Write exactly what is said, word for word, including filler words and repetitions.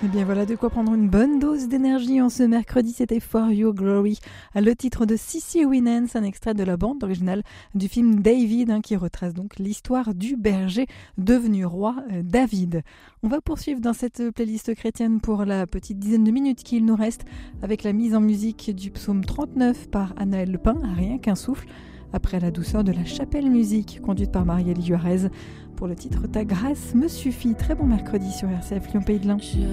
Et bien voilà de quoi prendre une bonne dose d'énergie en ce mercredi, c'était For Your Glory, le titre de Cissy Winans, un extrait de la bande originale du film David, hein, qui retrace donc l'histoire du berger devenu roi euh, David. On va poursuivre dans cette playlist chrétienne pour la petite dizaine de minutes qu'il nous reste avec la mise en musique du psaume trente-neuf par Anaël Lepin, Rien qu'un souffle, après la douceur de la chapelle musique conduite par Marielle Juarez pour le titre Ta grâce me suffit. Très bon mercredi sur R C F Lyon Pays de l'Ain. Je